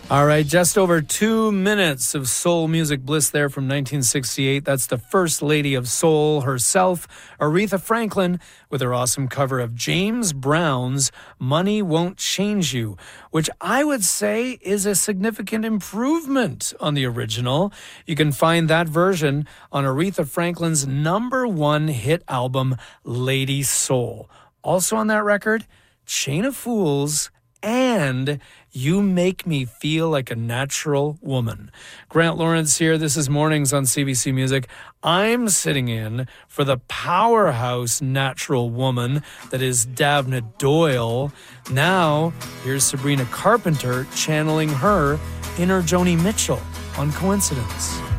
All right, just over 2 minutes of soul music bliss there from 1968. That's the First Lady of Soul herself, Aretha Franklin, with her awesome cover of James Brown's Money Won't Change You, which I would say is a significant improvement on the original. You can find that version on Aretha Franklin's #1 hit album, Lady Soul. Also on that record, Chain of Fools and You Make Me Feel Like a Natural Woman. Grant Lawrence here. This is Mornings on CBC Music. I'm sitting in for the powerhouse natural woman that is Davna Doyle. Now, here's Sabrina Carpenter channeling her inner Joni Mitchell on Coincidence.